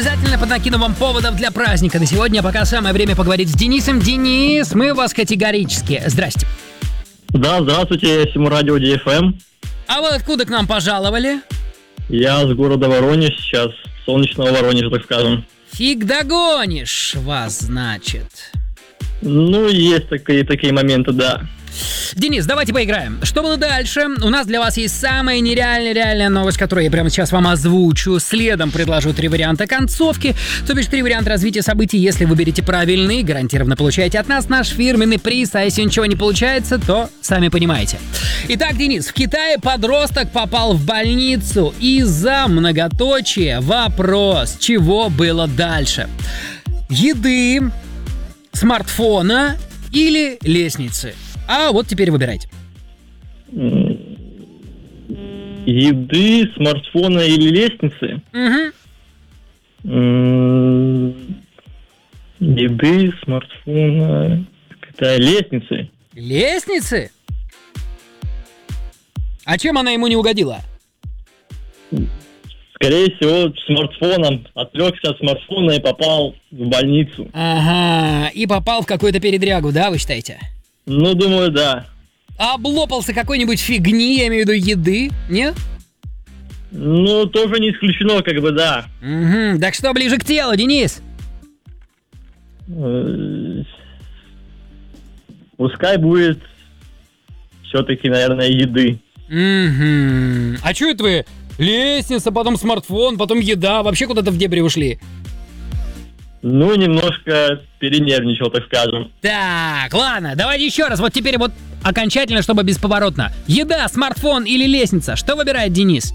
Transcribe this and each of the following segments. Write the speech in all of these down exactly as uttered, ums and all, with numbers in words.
Обязательно поднакину вам поводов для праздника на сегодня, пока самое время поговорить с Денисом. Денис, мы вас категорически. Здрасте. Да, здравствуйте, всему радио ди эф эм. А вы откуда к нам пожаловали? Я с города Воронеж, сейчас солнечного Воронежа, так скажем. Фиг догонишь вас, значит. Ну, есть такие, такие моменты, да. Денис, давайте поиграем. Что было дальше? У нас для вас есть самая нереальная реальная новость, которую я прямо сейчас вам озвучу. Следом предложу три варианта концовки, то бишь три варианта развития событий. Если выберете правильный, гарантированно получаете от нас наш фирменный приз, а если ничего не получается, то сами понимаете. Итак, Денис, в Китае подросток попал в больницу из-за многоточия. Вопрос, чего было дальше? Еды, смартфона или лестницы? А вот теперь выбирайте. Еды, смартфона или лестницы? Угу. Еды, смартфона... Какая лестницы? Лестницы? А чем она ему не угодила? Скорее всего, смартфоном. Отвлекся от смартфона и попал в больницу. Ага, и попал в какую-то передрягу, да, вы считаете? Ну, думаю, да. А облопался какой-нибудь фигни, я имею в виду еды, нет? Ну, тоже не исключено, как бы, да. Угу, так что ближе к телу, Денис? Пускай будет все-таки, наверное, еды. Угу. А что это вы? Лестница, потом смартфон, потом еда. Вообще куда-то в дебри ушли. Ну, немножко перенервничал, так скажем. Так, ладно, давайте еще раз. Вот теперь вот окончательно, чтобы бесповоротно. Еда, смартфон или лестница? Что выбирает Денис?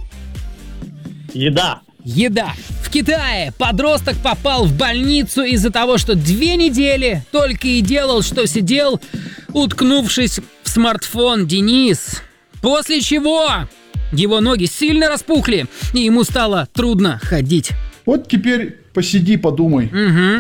Еда. Еда. В Китае подросток попал в больницу из-за того, что две недели только и делал, что сидел, уткнувшись в смартфон. Денис. После чего его ноги сильно распухли, и ему стало трудно ходить. Вот теперь посиди, подумай. Угу.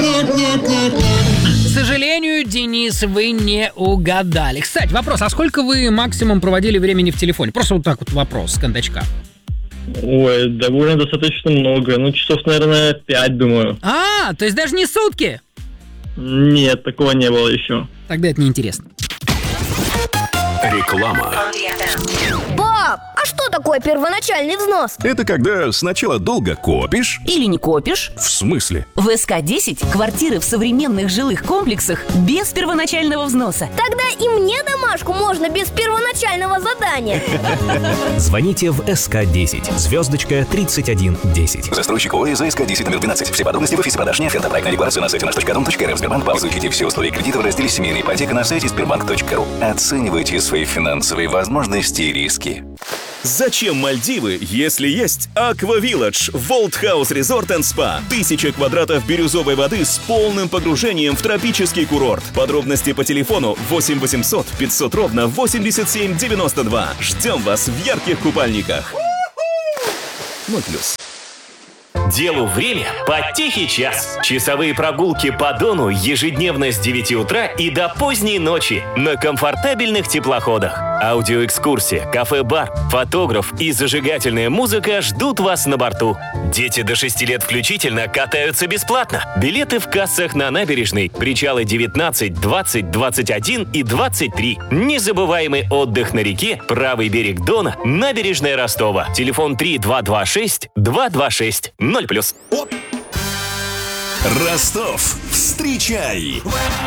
К сожалению, Денис, вы не угадали. Кстати, вопрос, а сколько вы максимум проводили времени в телефоне? Просто вот так вот вопрос с кондачка. Ой, довольно достаточно много. Ну, часов, наверное, пять, думаю. А, то есть даже не сутки? Нет, такого не было еще. Тогда это неинтересно. Реклама. Пап, а что такое первоначальный взнос? Это когда сначала долго копишь. Или не копишь? В смысле? В эс ка десять квартиры в современных жилых комплексах без первоначального взноса. Тогда и мне домашку можно без первоначального задания. Звоните в эс ка десять, звездочка тридцать один десять. Застройщик ОАЭ за эс ка десять номер двенадцать. Все подробности в офисе продаж. Не оферта. Проектная декларация на сайте наш точка ру точка рф. Сбербанк. Изучите все условия кредита в разделе «Семейная ипотека» на сайте сбербанк точка ру. Оценивайте свои финансовые возможности и риски. Зачем Мальдивы, если есть Aqua Village, World House Resort and Spa? Тысяча квадратов бирюзовой воды с полным погружением в тропический курорт. Подробности по телефону восемь восемьсот пятьсот ровно восемьдесят семь девяносто два. Ждем вас в ярких купальниках. ноль плюс. Делу время по тихий час. Часовые прогулки по Дону ежедневно с девяти утра и до поздней ночи на комфортабельных теплоходах. Аудиоэкскурсия, кафе-бар, фотограф и зажигательная музыка ждут вас на борту. Дети до шести лет включительно катаются бесплатно. Билеты в кассах на набережной. Причалы девятнадцать, двадцать, двадцать один и двадцать три. Незабываемый отдых на реке, правый берег Дона, набережная Ростова. Телефон три два два шесть два два шесть. ноль плюс. Ростов, встречай!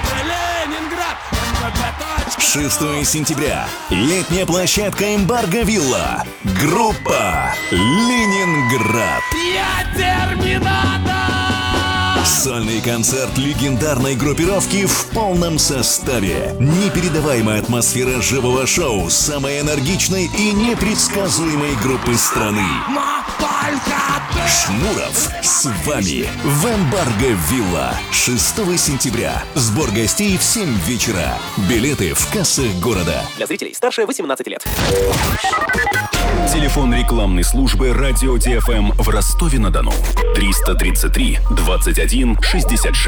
шестого сентября. Летняя площадка «Эмбарго Вилла». Группа «Ленинград». Я терминатор! Сольный концерт легендарной группировки в полном составе. Непередаваемая атмосфера живого шоу самой энергичной и непредсказуемой группы страны. Шнуров с вами в «Эмбарго Вилла». шестого сентября. Сбор гостей в семь вечера. Билеты в кассах города. Для зрителей старше восемнадцати лет. Телефон рекламной службы «Радио ди эф эм» в Ростове-на-Дону. триста тридцать три двадцать один шестьдесят шесть.